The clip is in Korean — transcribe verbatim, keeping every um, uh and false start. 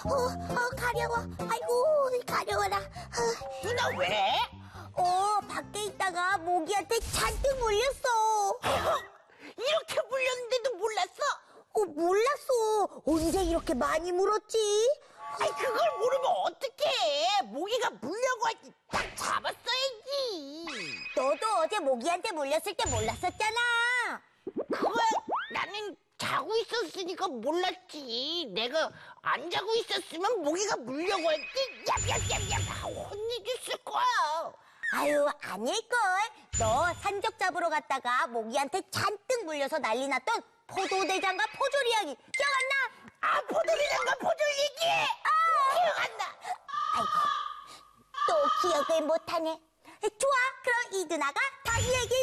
어, 어, 가려워. 아이고, 가려워라. 어. 누나 왜? 어, 밖에 있다가 모기한테 잔뜩 물렸어. 이렇게 물렸는데도 몰랐어? 어, 몰랐어. 언제 이렇게 많이 물었지? 아이, 그걸 모르면 어떡해. 모기가 물려고 하지. 딱 잡았어야지. 너도 어제 모기한테 물렸을 때 몰랐었잖아. 그거야, 나는 자고 있었으니까 몰랐지. 내가 안 자고 있었으면 모기가 물려고 했지. 얍얍얍얍 혼내줬을 거야. 아유, 아닐걸. 너 산적 잡으러 갔다가 모기한테 잔뜩 물려서 난리 났던 포도대장과 포졸 이야기 기억 안 나? 아, 포도리장과 포졸 얘기! 아! 기억 안 나. 아이고, 또 기억을 못하네. 좋아, 그럼 이 누나가 다시 얘기해.